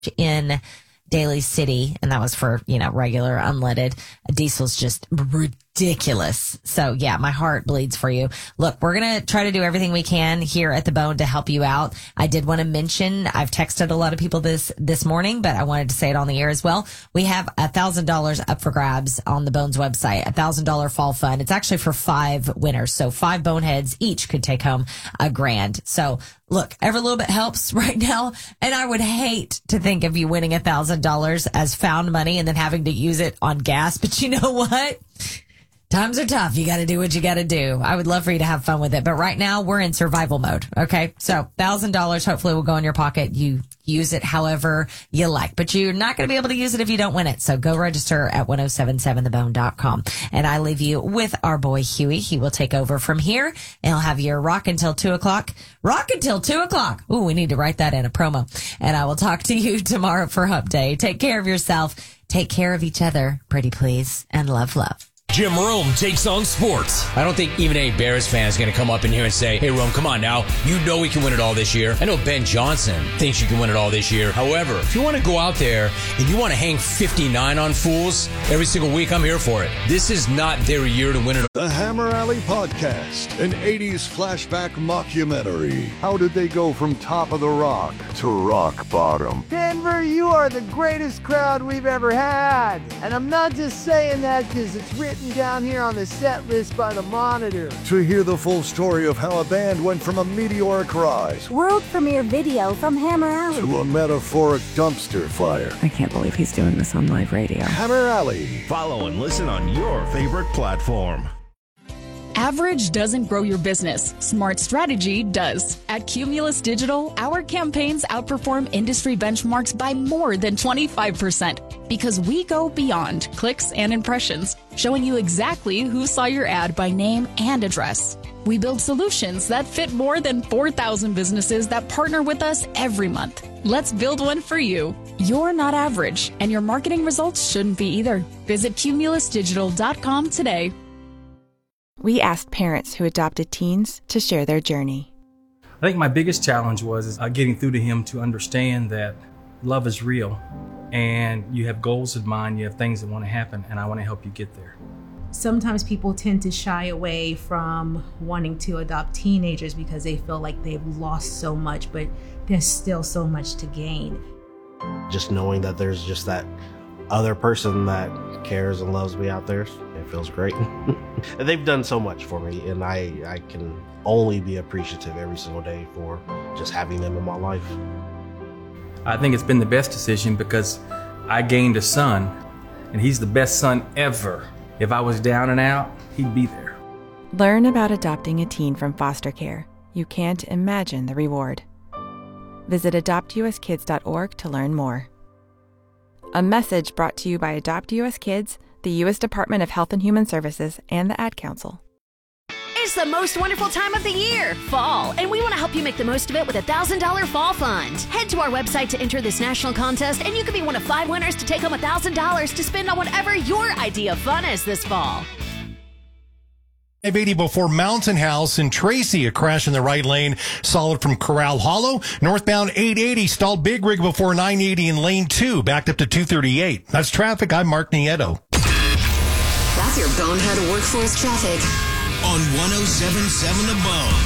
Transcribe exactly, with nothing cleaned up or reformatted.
in Daly City, and that was for, you know, regular unleaded. Diesel's just ridiculous. So yeah, my heart bleeds for you. Look, we're going to try to do everything we can here at The Bone to help you out. I did want to mention, I've texted a lot of people this, this morning, but I wanted to say it on the air as well. We have a thousand dollars up for grabs on the Bones website, a thousand dollar fall fund. It's actually for five winners. So five boneheads each could take home a grand. So look, every little bit helps right now. And I would hate to think of you winning a thousand dollars as found money and then having to use it on gas. But you know what? Times are tough. You got to do what you got to do. I would love for you to have fun with it. But right now we're in survival mode. Okay. So thousand dollars hopefully will go in your pocket. You use it however you like, but you're not going to be able to use it if you don't win it. So go register at ten seventy-seven the bone dot com. And I leave you with our boy Huey. He will take over from here and he'll have your rock until two o'clock. Rock until two o'clock. Ooh, we need to write that in a promo. And I will talk to you tomorrow for Hump Day. Take care of yourself. Take care of each other. Pretty please. And love, love. Jim Rome takes on sports. I don't think even any Bears fan is going to come up in here and say, hey, Rome, come on now. You know we can win it all this year. I know Ben Johnson thinks you can win it all this year. However, if you want to go out there and you want to hang fifty-nine on fools every single week, I'm here for it. This is not their year to win it. The Hammer Alley Podcast, an eighties flashback mockumentary. How did they go from top of the rock to rock bottom? Denver, you are the greatest crowd we've ever had. And I'm not just saying that because it's written down here on the set list by the Monitor. To hear the full story of how a band went from a meteoric rise, world premiere video from Hammer Alley, to a metaphoric dumpster fire. I can't believe he's doing this on live radio. Hammer Alley. Follow and listen on your favorite platform. Average doesn't grow your business. Smart strategy does. At Cumulus Digital, our campaigns outperform industry benchmarks by more than twenty-five percent because we go beyond clicks and impressions, showing you exactly who saw your ad by name and address. We build solutions that fit more than four thousand businesses that partner with us every month. Let's build one for you. You're not average, and your marketing results shouldn't be either. Visit cumulus digital dot com today. We asked parents who adopted teens to share their journey. I think my biggest challenge was uh, getting through to him to understand that love is real and you have goals in mind, you have things that want to happen, and I want to help you get there. Sometimes people tend to shy away from wanting to adopt teenagers because they feel like they've lost so much, but there's still so much to gain. Just knowing that there's just that other person that cares and loves me out there, it feels great. They've done so much for me, and I, I can only be appreciative every single day for just having them in my life. I think it's been the best decision because I gained a son, and he's the best son ever. If I was down and out, he'd be there. Learn about adopting a teen from foster care. You can't imagine the reward. Visit adopt u s kids dot org to learn more. A message brought to you by Adopt U S Kids, the U S Department of Health and Human Services, and the Ad Council. It's the most wonderful time of the year, fall, and we want to help you make the most of it with a one thousand dollars Fall Fund. Head to our website to enter this national contest, and you could be one of five winners to take home one thousand dollars to spend on whatever your idea of fun is this fall. five eighty before Mountain House in Tracy, a crash in the right lane, solid from Corral Hollow. Northbound eight eighty, stalled Big Rig before nine eighty in lane two, backed up to two thirty-eight. That's traffic. I'm Mark Nieto. That's your Bonehead Workforce traffic. On one oh seven point seven The Bone.